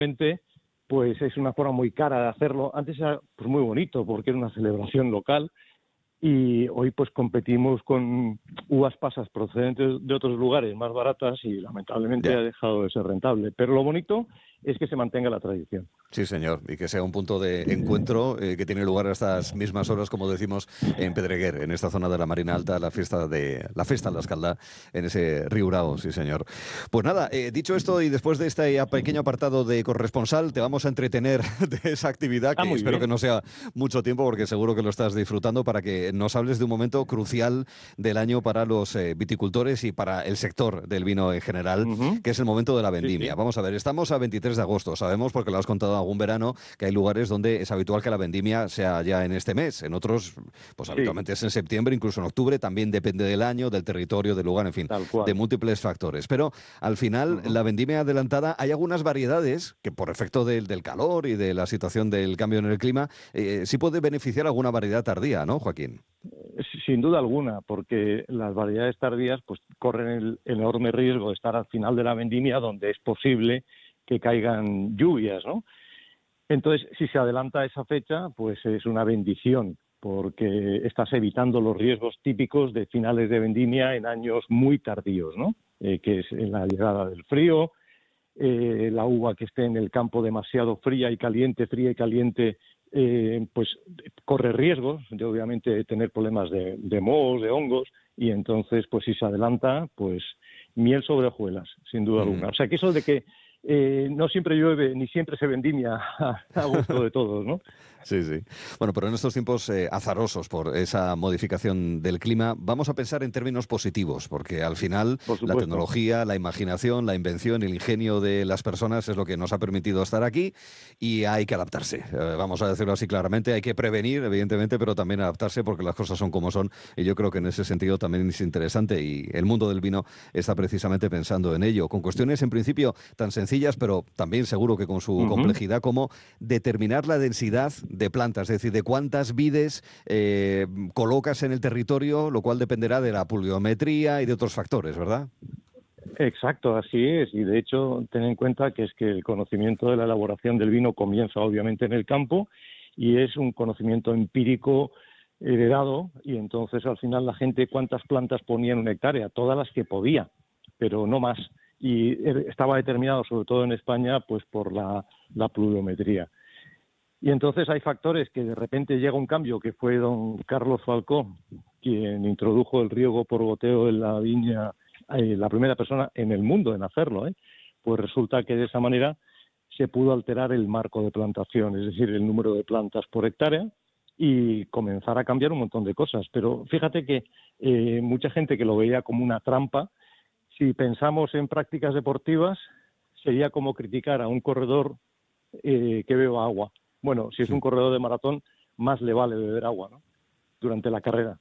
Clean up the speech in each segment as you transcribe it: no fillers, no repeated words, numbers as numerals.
pues es una forma muy cara de hacerlo. Antes era pues muy bonito porque era una celebración local y hoy pues competimos con uvas pasas procedentes de otros lugares más baratas y lamentablemente Ya. ha dejado de ser rentable. Pero lo bonito es que se mantenga la tradición. Sí, señor, y que sea un punto de encuentro que tiene lugar a estas mismas horas, como decimos, en Pedreguer, en esta zona de la Marina Alta, la Festa de la Escalda, en ese Riurao, sí, señor. Pues nada, dicho esto y después de este pequeño apartado de corresponsal, te vamos a entretener de esa actividad, que Muy espero que bien. no sea mucho tiempo, porque seguro que lo estás disfrutando, para que nos hables de un momento crucial del año para los viticultores y para el sector del vino en general, Uh-huh. que es el momento de la Sí, vendimia. sí. Vamos a ver, estamos a 23 de agosto, sabemos porque lo has contado algún verano, que hay lugares donde es habitual que la vendimia sea ya en este mes. En otros, pues Sí, habitualmente es en septiembre, incluso en octubre. También depende del año, del territorio, del lugar, en fin, tal de cual. múltiples factores. Pero al final, Uh-huh. la vendimia adelantada, hay algunas variedades que por efecto del calor y de la situación del cambio en el clima, sí puede beneficiar alguna variedad tardía, ¿no, Joaquín? Sin duda alguna, porque las variedades tardías pues corren el enorme riesgo de estar al final de la vendimia, donde es posible que caigan lluvias, ¿no? Entonces, si se adelanta esa fecha, pues es una bendición, porque estás evitando los riesgos típicos de finales de vendimia en años muy tardíos, ¿no? Que es la llegada del frío, la uva que esté en el campo demasiado fría y caliente, pues corre riesgos de obviamente tener problemas de mohos, de hongos, y entonces, pues si se adelanta, pues miel sobre hojuelas, sin duda Mm. alguna. O sea, que eso de que no siempre llueve ni siempre se vendimia a gusto de todos, ¿no? Sí, sí. Bueno, pero en estos tiempos azarosos por esa modificación del clima, vamos a pensar en términos positivos, porque al final Por la supuesto. tecnología, la imaginación, la invención, el ingenio de las personas es lo que nos ha permitido estar aquí y hay que adaptarse. Vamos a decirlo así claramente, hay que prevenir, evidentemente, pero también adaptarse porque las cosas son como son y yo creo que en ese sentido también es interesante y el mundo del vino está precisamente pensando en ello, con cuestiones en principio tan sencillas, pero también seguro que con su Uh-huh. complejidad, como determinar la densidad de plantas, es decir, de cuántas vides colocas en el territorio, lo cual dependerá de la pluviometría y de otros factores, ¿verdad? Exacto, así es. Y de hecho, ten en cuenta que es que el conocimiento de la elaboración del vino comienza obviamente en el campo y es un conocimiento empírico heredado, y entonces al final la gente cuántas plantas ponía en una hectárea, todas las que podía, pero no más. Y estaba determinado, sobre todo en España, pues por la pluviometría. Y entonces hay factores que de repente llega un cambio, que fue don Carlos Falcó quien introdujo el riego por goteo en la viña, la primera persona en el mundo en hacerlo, ¿eh? Pues resulta que de esa manera se pudo alterar el marco de plantación, es decir, el número de plantas por hectárea, y comenzar a cambiar un montón de cosas. Pero fíjate que mucha gente que lo veía como una trampa, si pensamos en prácticas deportivas, sería como criticar a un corredor que beba agua. Bueno, si es un corredor de maratón, más le vale beber agua, ¿no? Durante la carrera.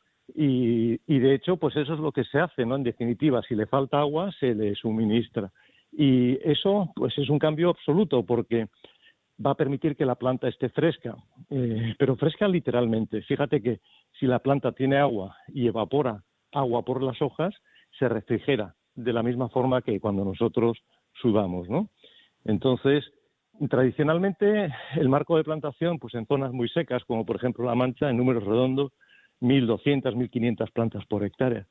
Y de hecho, pues eso es lo que se hace, ¿no? En definitiva, si le falta agua, se le suministra. Y eso, pues es un cambio absoluto, porque va a permitir que la planta esté fresca, pero fresca literalmente. Fíjate que si la planta tiene agua y evapora agua por las hojas, se refrigera de la misma forma que cuando nosotros sudamos, ¿no? Entonces, tradicionalmente, el marco de plantación, pues en zonas muy secas, como por ejemplo La Mancha, en números redondos, 1.200, 1.500 plantas por hectárea,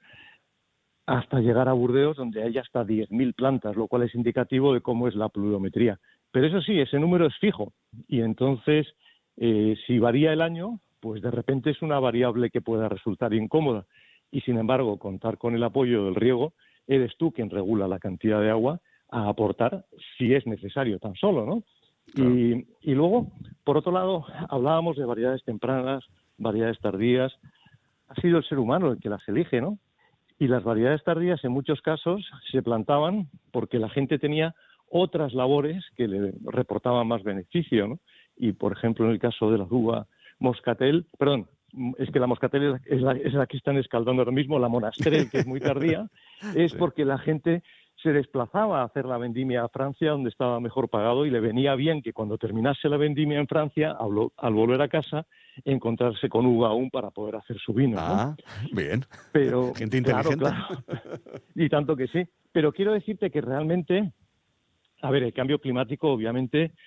hasta llegar a Burdeos, donde hay hasta 10.000 plantas, lo cual es indicativo de cómo es la pluviometría. Pero eso sí, ese número es fijo, y entonces, si varía el año, pues de repente es una variable que pueda resultar incómoda. Y sin embargo, contar con el apoyo del riego, eres tú quien regula la cantidad de agua a aportar si es necesario tan solo, ¿no? Claro. Y luego, por otro lado, hablábamos de variedades tempranas, variedades tardías. Ha sido el ser humano el que las elige, ¿no? Y las variedades tardías en muchos casos se plantaban porque la gente tenía otras labores que le reportaban más beneficio, ¿no? Y, por ejemplo, en el caso de la uva moscatel, perdón, es que la moscatel es la que están escaldando ahora mismo, la monastrell, que es muy tardía, es Sí. porque la gente se desplazaba a hacer la vendimia a Francia, donde estaba mejor pagado, y le venía bien que cuando terminase la vendimia en Francia, al volver a casa, encontrarse con uva aún para poder hacer su vino, ¿no? Ah, bien. Pero, Gente claro, inteligente. claro, y tanto que sí. Pero quiero decirte que realmente, a ver, el cambio climático obviamente